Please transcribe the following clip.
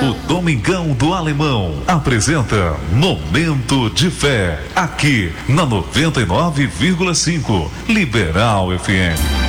O Domingão do Alemão apresenta Momento de Fé, aqui na 99,5 Liberal FM.